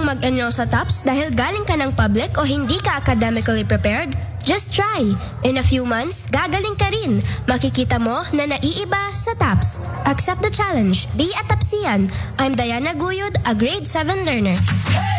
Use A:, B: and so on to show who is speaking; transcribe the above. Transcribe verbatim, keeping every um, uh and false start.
A: mag-enroll sa TOPS dahil galing ka ng public o hindi ka academically prepared? Just try. In a few months, gagaling ka rin. Makikita mo na naiiba sa TOPS. Accept the challenge. Be a TOPSian. I'm Diana Guyod, a grade seven learner.